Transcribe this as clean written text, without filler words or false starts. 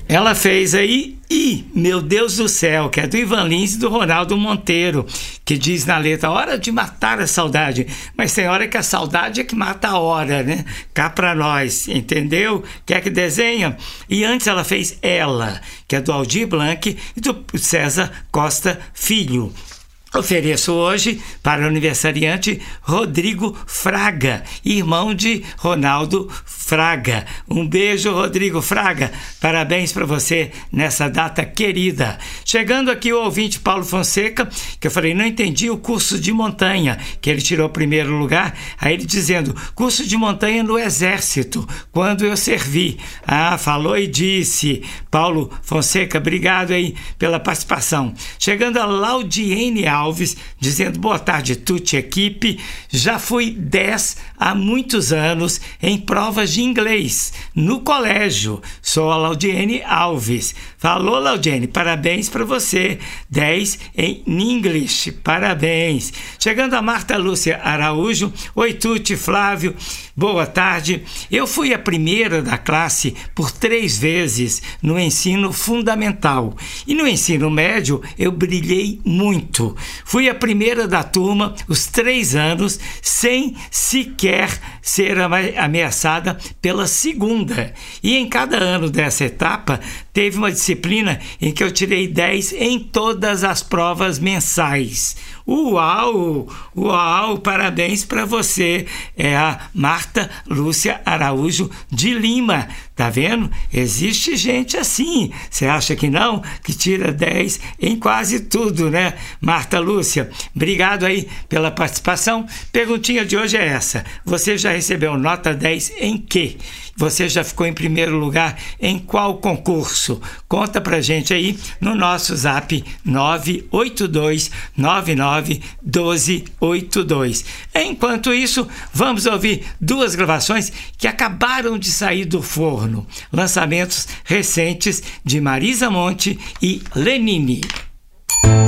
Ela fez aí Meu Deus do Céu, que é do Ivan Lins e do Ronaldo Monteiro, que diz na letra: hora de matar a saudade. Mas tem hora que a saudade é que mata a hora, né? Cá pra nós, entendeu? Quer que desenha? E antes ela fez Ela, que é do Aldir Blanc e do César Costa Filho. Ofereço hoje para o aniversariante Rodrigo Fraga, irmão de Ronaldo Fraga. Um beijo, Rodrigo Fraga. Parabéns para você nessa data querida. Chegando aqui o ouvinte Paulo Fonseca, que eu falei, não entendi o curso de montanha, que ele tirou primeiro lugar. Aí ele dizendo, curso de montanha no Exército, quando eu servi. Falou e disse. Paulo Fonseca, obrigado aí pela participação. Chegando a Laudiene Alves, dizendo, boa tarde, Tuti equipe, já fui 10 há muitos anos em provas de inglês, no colégio, sou a Laudiene Alves. Falou, Laudiene, parabéns para você, 10 em English, parabéns. Chegando a Marta Lúcia Araújo, oi Tuti, Flávio, boa tarde, eu fui a primeira da classe por 3 vezes no ensino fundamental e no ensino médio eu brilhei muito. Fui a primeira da turma os 3 anos sem sequer ser ameaçada pela segunda. E em cada ano dessa etapa teve uma disciplina em que eu tirei 10 em todas as provas mensais. Uau! Uau! Parabéns para você. É a Marta Lúcia Araújo de Lima. Tá vendo? Existe gente assim. Você acha que não? Que tira 10 em quase tudo, né? Marta Lúcia, obrigado aí pela participação. Perguntinha de hoje é essa. Você já recebeu nota 10 em quê? Você já ficou em primeiro lugar em qual concurso? Conta pra gente aí no nosso zap 982991282. Enquanto isso, vamos ouvir 2 gravações que acabaram de sair do forno. Lançamentos recentes de Marisa Monte e Lenine.